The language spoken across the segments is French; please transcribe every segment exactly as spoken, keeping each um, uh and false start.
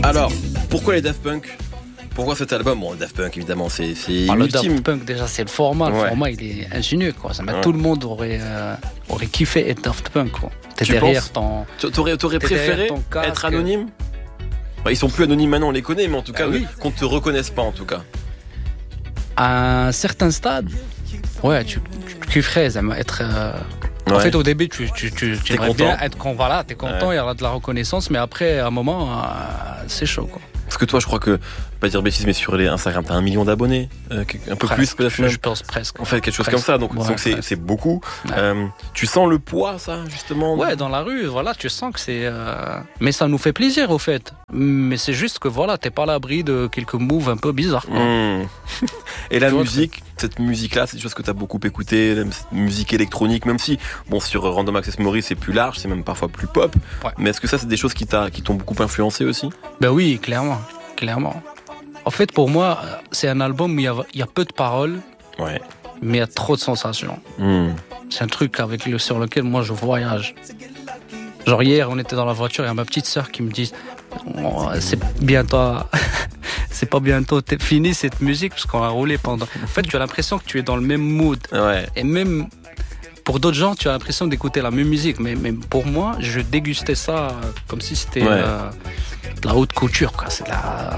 Alors, pourquoi les Daft Punk ? Pourquoi cet album ? Bon, Daft Punk, évidemment, c'est, c'est ah, le ultime. Daft Punk, déjà, c'est le format. Le ouais. format, il est ingénieux, quoi. Ça, ouais. Tout le monde aurait, euh, aurait kiffé être Daft Punk, quoi. T'es tu derrière ton... T'aurais, t'aurais t'es préféré ton casque. Être anonyme ? Bah, ils sont plus anonymes maintenant, on les connaît, mais en tout cas, bah, oui. qu'on te reconnaisse pas, en tout cas. À un certain stade, ouais, tu, tu kifferais être... Euh... Ouais. En fait, au début, tu, tu, tu, tu aimerais content. bien être con, voilà, t'es content, il ouais. y aura de la reconnaissance, mais après, à un moment, euh, c'est chaud, quoi. Parce que toi, je crois que, pas dire bêtise, mais sur les Instagram, t'as un million d'abonnés, euh, un peu presque, plus peut-être même. Je pense presque. En fait, quelque chose presque. comme ça, donc, ouais, donc c'est, c'est beaucoup. Ouais. Euh, tu sens le poids, ça, justement ? Ouais, dans la rue, voilà, tu sens que c'est... Euh... Mais ça nous fait plaisir, au fait. Mais c'est juste que, voilà, t'es pas à l'abri de quelques moves un peu bizarres, quoi. Mmh. Et la tu musique, cette musique-là, c'est des choses que t'as beaucoup écoutées, cette musique électronique, même si, bon, sur Random Access Memory, c'est plus large, c'est même parfois plus pop. Ouais. Mais est-ce que ça, c'est des choses qui, t'a, qui t'ont beaucoup influencé aussi ? Ben oui, clairement. Clairement. En fait, pour moi, c'est un album où il y a, il y a peu de paroles, ouais. mais il y a trop de sensations. Mmh. C'est un truc avec le, sur lequel moi je voyage. Genre hier, on était dans la voiture et il y a ma petite sœur qui me dit oh, c'est bientôt, c'est pas bientôt fini cette musique parce qu'on a roulé pendant. En fait, tu as l'impression que tu es dans le même mood. Ouais. Et même pour d'autres gens, tu as l'impression d'écouter la même musique. Mais, mais pour moi, je dégustais ça comme si c'était ouais. euh, de la haute couture, quoi. C'est de la...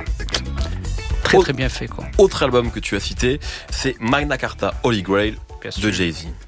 très très bien fait, quoi. Autre album que tu as cité, c'est Magna Carta Holy Grail de Jay-Z.